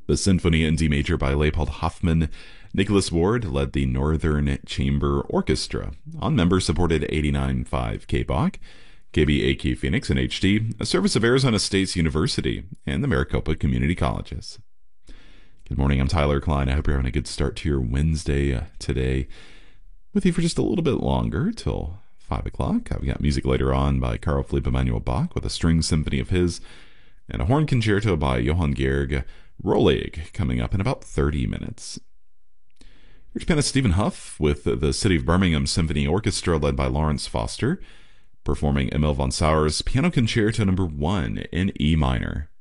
The Symphony in D major by Leopold Hoffmann. Nicholas Ward led the Northern Chamber Orchestra on member-supported 89.5 KBOC, KBAQ Phoenix in HD, a service of Arizona State University and the Maricopa Community Colleges. Good morning, I'm Tyler Klein. I hope you're having a good start to your Wednesday today. With you for just a little bit longer, till 5 o'clock. I've got music later on by Carl Philipp Emanuel Bach with a string symphony of his, and a horn concerto by Johann Georg Rollig coming up in about 30 minutes. Here's pianist Stephen Huff with the City of Birmingham Symphony Orchestra led by Lawrence Foster, performing Emil von Sauer's Piano Concerto No. 1 in E minor.